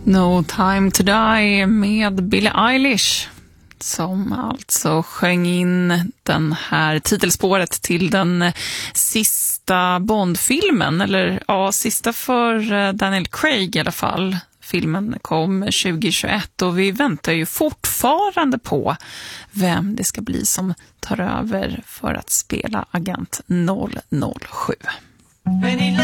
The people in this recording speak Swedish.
No Time to Die med Billie Eilish, som alltså sjöng in den här titelspåret till den sista Bond-filmen, eller ja, sista för Daniel Craig i alla fall. Filmen kom 2021 och vi väntar ju fortfarande på vem det ska bli som tar över för att spela Agent 007. When he